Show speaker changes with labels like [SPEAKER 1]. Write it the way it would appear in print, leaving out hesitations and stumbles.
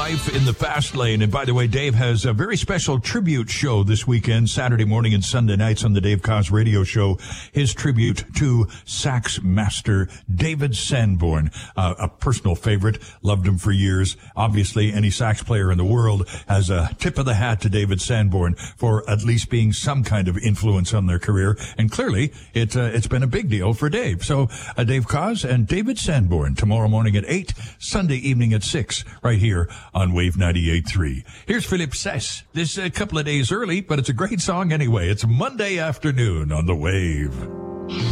[SPEAKER 1] Life in the Fast Lane. And by the way, Dave has a very special tribute show this weekend, Saturday morning and Sunday nights on the Dave Koz Radio Show. His tribute to sax master David Sanborn, a personal favorite. Loved him for years. Obviously, any sax player in the world has a tip of the hat to David Sanborn for at least being some kind of influence on their career. And clearly, it's been a big deal for Dave. So, Dave Koz and David Sanborn tomorrow morning at 8, Sunday evening at 6, right here on Wave 98.3. Here's Philippe Sess. This a couple of days early, but it's a great song anyway. It's Monday afternoon on the Wave.